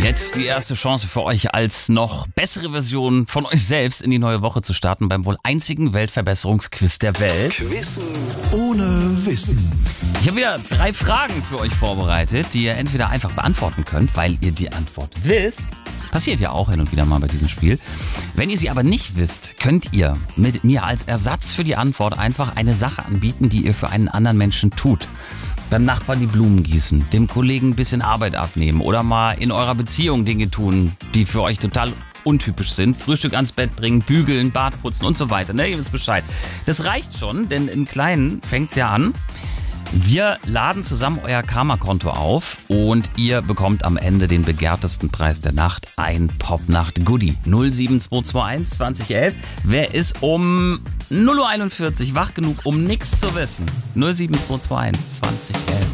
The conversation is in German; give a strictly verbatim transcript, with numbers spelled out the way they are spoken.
Jetzt die erste Chance für euch, als noch bessere Version von euch selbst in die neue Woche zu starten beim wohl einzigen Weltverbesserungsquiz der Welt. Quizzen ohne Wissen. Ich habe wieder drei Fragen für euch vorbereitet, die ihr entweder einfach beantworten könnt, weil ihr die Antwort wisst. Passiert ja auch hin und wieder mal bei diesem Spiel. Wenn ihr sie aber nicht wisst, könnt ihr mit mir als Ersatz für die Antwort einfach eine Sache anbieten, die ihr für einen anderen Menschen tut. Beim Nachbarn die Blumen gießen, dem Kollegen ein bisschen Arbeit abnehmen oder mal in eurer Beziehung Dinge tun, die für euch total untypisch sind. Frühstück ans Bett bringen, bügeln, Bad putzen und so weiter. Ne, ihr wisst Bescheid. Das reicht schon, denn im Kleinen fängt's ja an. Wir laden zusammen euer Karma-Konto auf und ihr bekommt am Ende den begehrtesten Preis der Nacht, ein Popnacht-Goodie. null sieben zwei zwei eins zwanzig elf. Wer ist um null Uhr einundvierzig wach genug, um nichts zu wissen? null sieben zwei zwei eins zwanzig elf.